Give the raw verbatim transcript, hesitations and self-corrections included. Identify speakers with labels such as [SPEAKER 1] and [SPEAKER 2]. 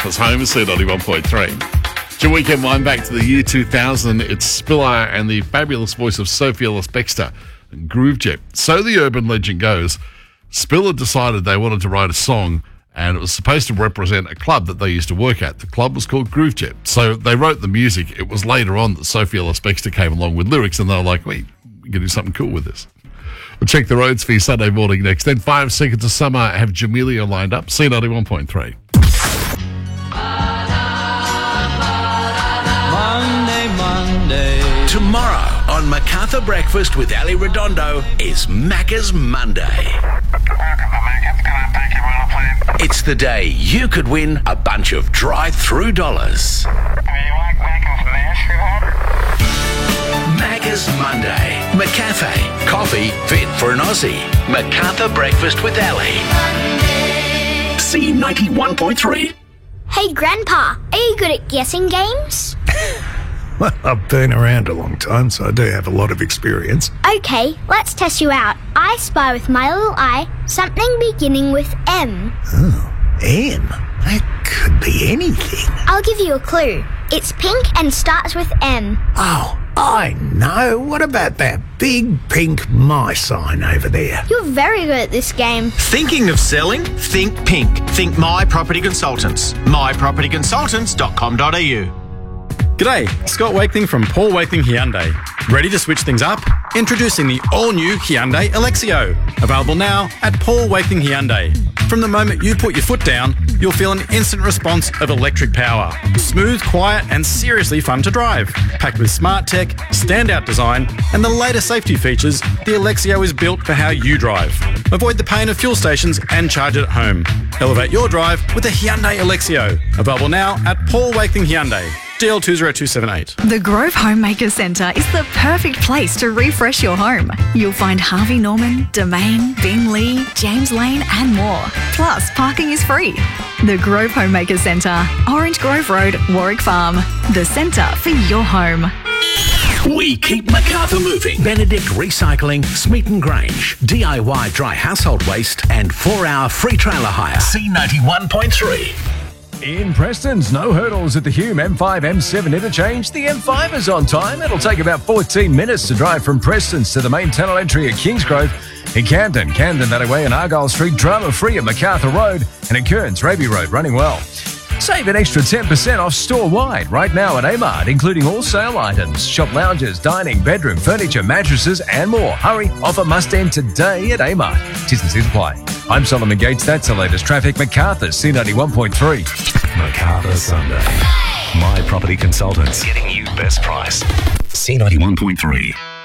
[SPEAKER 1] Breakfast home, C ninety-one point three. It's your weekend wind back to the year two thousand. It's Spiller and the fabulous voice of Sophie Ellis-Bextor and Groove Jet. So the urban legend goes, Spiller decided they wanted to write a song and it was supposed to represent a club that they used to work at. The club was called Groove Jet. So they wrote the music. It was later on that Sophie Ellis-Bextor came along with lyrics and they were like, wait, we can do something cool with this. We'll check the roads for you Sunday morning next. Then five seconds of summer, have Jamelia lined up. C ninety-one point three.
[SPEAKER 2] Monday, Monday.
[SPEAKER 3] Tomorrow on MacArthur Breakfast with Ali Redondo is Macca's Monday. It's the day you could win a bunch of drive-through dollars. Macca's Monday. McCafe. Coffee fit for an Aussie. MacArthur Breakfast with Ali. C ninety-one point three.
[SPEAKER 4] Hey, Grandpa, are you good at guessing games?
[SPEAKER 5] Well, I've been around a long time, so I do have a lot of experience.
[SPEAKER 4] Okay, let's test you out. I spy with my little eye something beginning with M.
[SPEAKER 5] Oh, M? That could be anything.
[SPEAKER 4] I'll give you a clue. It's pink and starts with M.
[SPEAKER 5] Oh, I know. What about that big pink my sign over there?
[SPEAKER 4] You're very good at this game.
[SPEAKER 6] Thinking of selling? Think pink. Think My Property Consultants. my property consultants dot com dot a u.
[SPEAKER 7] G'day, Scott Wakeling from Paul Wakeling Hyundai. Ready to switch things up? Introducing the all-new Hyundai Alexio. Available now at Paul Wakeling Hyundai. From the moment you put your foot down, you'll feel an instant response of electric power. Smooth, quiet and seriously fun to drive. Packed with smart tech, standout design and the latest safety features, the Alexio is built for how you drive. Avoid the pain of fuel stations and charge it at home. Elevate your drive with the Hyundai Alexio. Available now at Paul Wakeling Hyundai. D L two zero two seven eight.
[SPEAKER 8] The Grove Homemaker Centre is the perfect place to refresh your home. You'll find Harvey Norman, Domain, Bing Lee, James Lane and more. Plus, parking is free. The Grove Homemaker Centre, Orange Grove Road, Warwick Farm. The centre for your home.
[SPEAKER 3] We keep MacArthur moving. Benedict Recycling, Smeaton Grange, D I Y dry household waste and four-hour free trailer hire. C ninety-one point three.
[SPEAKER 9] In Preston's, no hurdles at the Hume M five M seven interchange. The M five is on time. It'll take about fourteen minutes to drive from Preston's to the main tunnel entry at Kingsgrove. In Camden, Camden that way and Argyle Street, drama-free at MacArthur Road. And in Kearns, Raby Road, running well. Save an extra ten percent off store-wide right now at Amart, including all sale items, shop lounges, dining, bedroom, furniture, mattresses and more. Hurry, offer must end today at Amart. Tis and Tis apply. I'm Solomon Gates. That's the latest traffic. MacArthur, C ninety-one point three.
[SPEAKER 10] MacArthur Sunday. My Property Consultants. Getting you best price. C ninety-one point three.